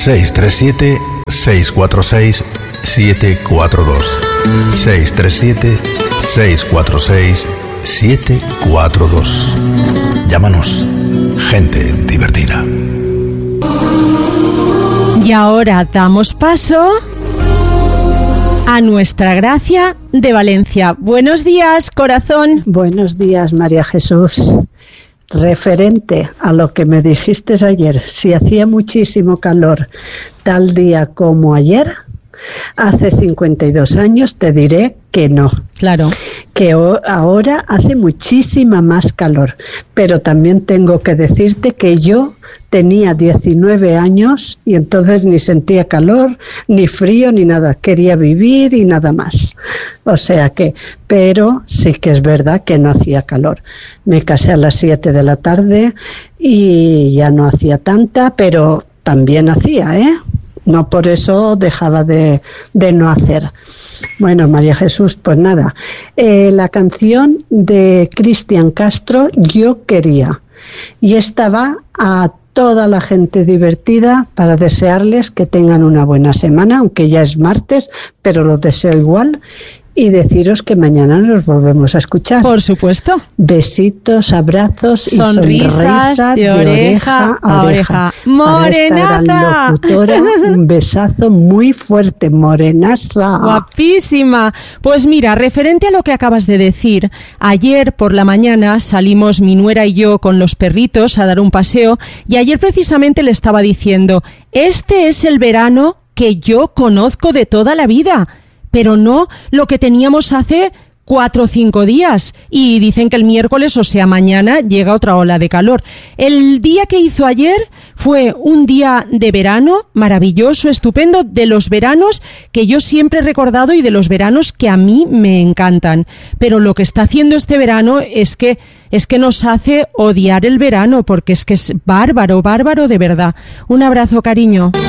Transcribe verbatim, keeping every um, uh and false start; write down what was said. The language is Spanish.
seis tres siete, seis cuatro seis, siete cuatro dos. seis tres siete, seis cuatro seis, siete cuatro dos. Llámanos. Gente divertida. Y ahora damos paso a nuestra Gracia de Valencia. Buenos días, corazón. Buenos días, María Jesús. Referente a lo que me dijiste ayer, si hacía muchísimo calor tal día como ayer, hace cincuenta y dos años te diré que no. Claro. Que o- ahora hace muchísima más calor. Pero también tengo que decirte que yo tenía diecinueve años y entonces ni sentía calor, ni frío, ni nada. Quería vivir y nada más. O sea que, pero sí que es verdad que no hacía calor. Me casé a las siete de la tarde y ya no hacía tanta, pero también hacía, ¿eh? No por eso dejaba de, de no hacer. Bueno, María Jesús, pues nada. Eh, la canción de Cristian Castro, Yo quería. Y esta va a toda la gente divertida para desearles que tengan una buena semana, aunque ya es martes, pero lo deseo igual. Y deciros que mañana nos volvemos a escuchar. Por supuesto. Besitos, abrazos y Sonrisas sonrisas de de oreja a oreja. ¡Morenaza! Para esta gran locutora, un besazo muy fuerte, morenaza. Guapísima. Pues mira, referente a lo que acabas de decir, ayer por la mañana salimos mi nuera y yo con los perritos a dar un paseo y ayer precisamente le estaba diciendo, este es el verano que yo conozco de toda la vida. Pero no lo que teníamos hace cuatro o cinco días. Y dicen que el miércoles, o sea, mañana, llega otra ola de calor. El día que hizo ayer fue un día de verano maravilloso, estupendo, de los veranos que yo siempre he recordado y de los veranos que a mí me encantan. Pero lo que está haciendo este verano es que es que nos hace odiar el verano, porque es que es bárbaro, bárbaro de verdad. Un abrazo, cariño.